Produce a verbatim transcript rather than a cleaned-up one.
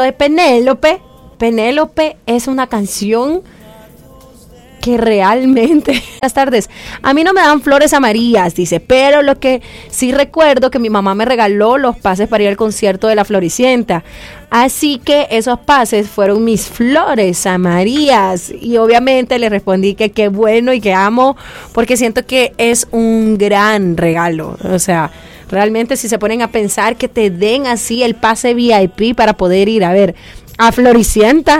De Penélope, Penélope es una canción que realmente... Buenas tardes. A mí no me dan flores amarillas, dice, pero lo que sí recuerdo que mi mamá me regaló los pases para ir al concierto de La Floricienta. Así que esos pases fueron mis flores amarillas. Y obviamente le respondí que qué bueno y que amo, porque siento que es un gran regalo. O sea, realmente si se ponen a pensar que te den así el pase V I P para poder ir a ver a Floricienta,